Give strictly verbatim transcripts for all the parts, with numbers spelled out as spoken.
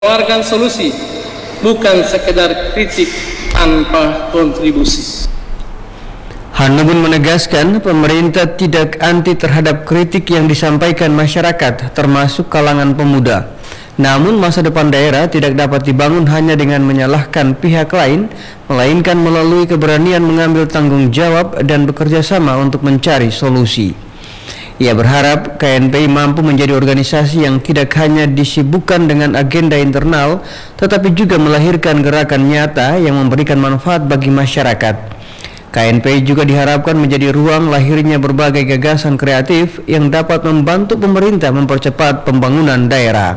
menawarkan solusi, bukan sekedar kritik tanpa kontribusi. Hanubun menegaskan pemerintah tidak anti terhadap kritik yang disampaikan masyarakat, termasuk kalangan pemuda. Namun masa depan daerah tidak dapat dibangun hanya dengan menyalahkan pihak lain, melainkan melalui keberanian mengambil tanggung jawab dan bekerja sama untuk mencari solusi. Ia berharap K N P I mampu menjadi organisasi yang tidak hanya disibukkan dengan agenda internal, tetapi juga melahirkan gerakan nyata yang memberikan manfaat bagi masyarakat. K N P I juga diharapkan menjadi ruang lahirnya berbagai gagasan kreatif yang dapat membantu pemerintah mempercepat pembangunan daerah.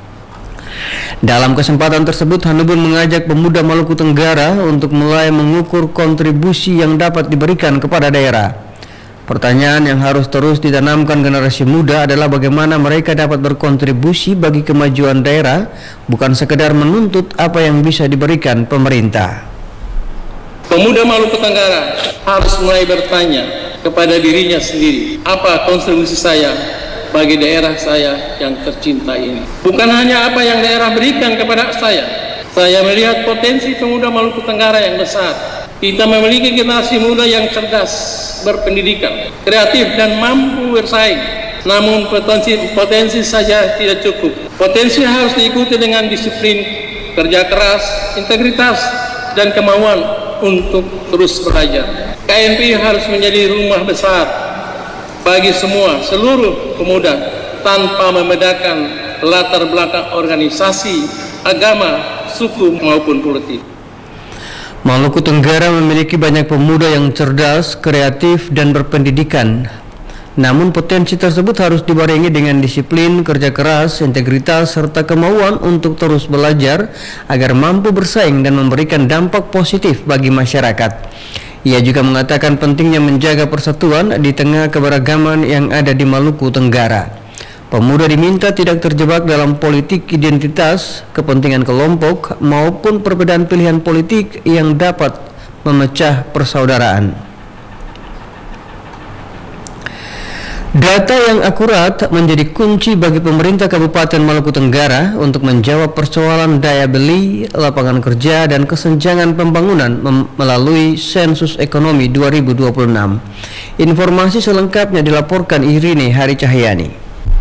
Dalam kesempatan tersebut, Hanubun mengajak pemuda Maluku Tenggara untuk mulai mengukur kontribusi yang dapat diberikan kepada daerah. Pertanyaan yang harus terus ditanamkan generasi muda adalah bagaimana mereka dapat berkontribusi bagi kemajuan daerah, bukan sekedar menuntut apa yang bisa diberikan pemerintah. Pemuda Maluku Tenggara harus mulai bertanya kepada dirinya sendiri, apa kontribusi saya bagi daerah saya yang tercinta ini. Bukan hanya apa yang daerah berikan kepada saya. Saya melihat potensi pemuda Maluku Tenggara yang besar. Kita memiliki generasi muda yang cerdas, berpendidikan, kreatif dan mampu bersaing. Namun potensi, potensi saja tidak cukup. Potensi harus diikuti dengan disiplin, kerja keras, integritas, dan kemauan untuk terus belajar. K N P I harus menjadi rumah besar bagi semua, seluruh pemuda, tanpa membedakan latar belakang organisasi, agama, suku maupun politik. Maluku Tenggara memiliki banyak pemuda yang cerdas, kreatif, dan berpendidikan. Namun potensi tersebut harus dibarengi dengan disiplin, kerja keras, integritas, serta kemauan untuk terus belajar agar mampu bersaing dan memberikan dampak positif bagi masyarakat. Ia juga mengatakan pentingnya menjaga persatuan di tengah keberagaman yang ada di Maluku Tenggara. Pemuda diminta tidak terjebak dalam politik identitas, kepentingan kelompok, maupun perbedaan pilihan politik yang dapat memecah persaudaraan. Data yang akurat menjadi kunci bagi pemerintah Kabupaten Maluku Tenggara untuk menjawab persoalan daya beli, lapangan kerja, dan kesenjangan pembangunan melalui sensus ekonomi dua ribu dua puluh enam. Informasi selengkapnya dilaporkan Irine Hari Cahyani.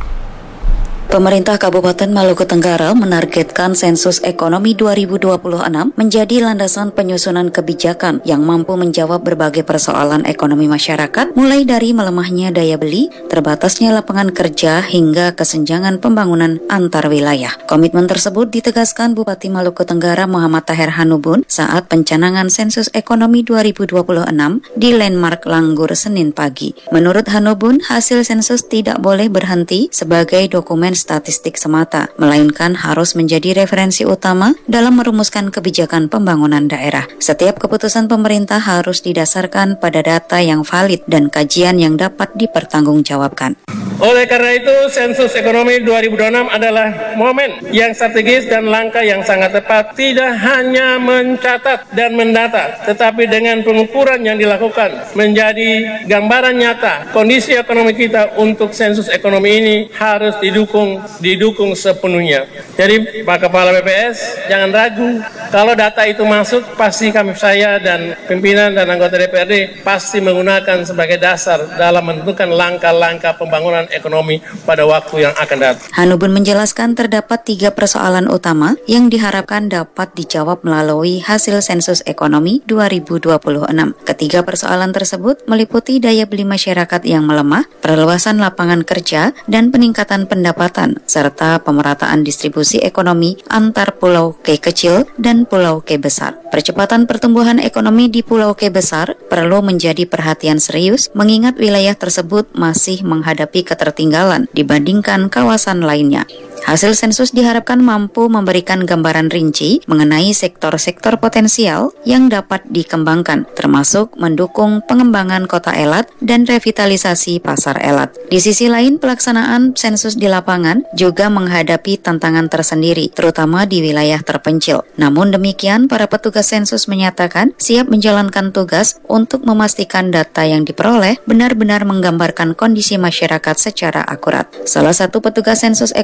Pemerintah Kabupaten Maluku Tenggara menargetkan sensus ekonomi dua ribu dua puluh enam menjadi landasan penyusunan kebijakan yang mampu menjawab berbagai persoalan ekonomi masyarakat, mulai dari melemahnya daya beli, terbatasnya lapangan kerja, hingga kesenjangan pembangunan antar wilayah. Komitmen tersebut ditegaskan Bupati Maluku Tenggara Muhammad Taher Hanubun saat pencanangan sensus ekonomi dua ribu dua puluh enam di Landmark Langgur Senin pagi. Menurut Hanubun, hasil sensus tidak boleh berhenti sebagai dokumen statistik semata, melainkan harus menjadi referensi utama dalam merumuskan kebijakan pembangunan daerah. Setiap keputusan pemerintah harus didasarkan pada data yang valid dan kajian yang dapat dipertanggungjawabkan. Oleh karena itu, sensus ekonomi dua ribu dua puluh enam adalah momen yang strategis dan langkah yang sangat tepat, tidak hanya mencatat dan mendata, tetapi dengan pengukuran yang dilakukan menjadi gambaran nyata kondisi ekonomi kita. Untuk sensus ekonomi ini harus didukung didukung sepenuhnya. Jadi Pak Kepala B P S, jangan ragu, kalau data itu masuk, pasti kami, saya dan pimpinan dan anggota D P R D pasti menggunakan sebagai dasar dalam menentukan langkah-langkah pembangunan ekonomi pada waktu yang akan datang. Hanubun menjelaskan terdapat tiga persoalan utama yang diharapkan dapat dijawab melalui hasil sensus ekonomi dua ribu dua puluh enam. Ketiga persoalan tersebut meliputi daya beli masyarakat yang melemah, perluasan lapangan kerja, dan peningkatan pendapatan, serta pemerataan distribusi ekonomi antar Pulau K kecil dan Pulau K besar. Percepatan pertumbuhan ekonomi di Pulau K besar perlu menjadi perhatian serius, mengingat wilayah tersebut masih menghadapi ketertinggalan dibandingkan kawasan lainnya. Hasil sensus diharapkan mampu memberikan gambaran rinci mengenai sektor-sektor potensial yang dapat dikembangkan, termasuk mendukung pengembangan kota Elat dan revitalisasi pasar Elat. Di sisi lain, pelaksanaan sensus di lapangan juga menghadapi tantangan tersendiri, terutama di wilayah terpencil. Namun demikian, para petugas sensus menyatakan siap menjalankan tugas untuk memastikan data yang diperoleh benar-benar menggambarkan kondisi masyarakat secara akurat. Salah satu petugas sensus ekonomi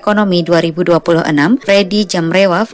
dua ribu dua puluh enam, Freddy Jamrewaf